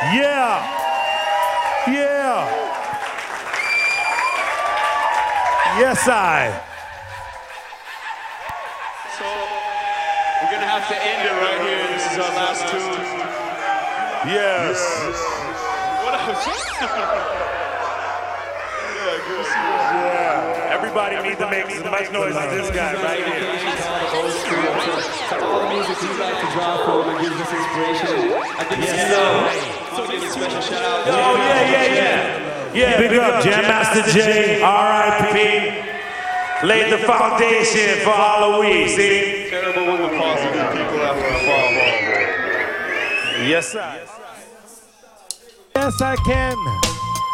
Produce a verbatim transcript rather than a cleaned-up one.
Yeah. Yeah. Yes, I. So we're gonna have to end it right here. This is our last tune. Yes. What up? Yeah, good. Yeah. Everybody needs to make as much noise as this guy right here. All the music we like to draw from and gives us inspiration. I think Yes, it's sir. so give a special shout out. Oh, yeah, yeah, yeah. Yeah, big up Jam Master Jay, R I P Laid the foundation for Halloween, see? Terrible when the positive people after a fall. Yes, sir. Yes, I can.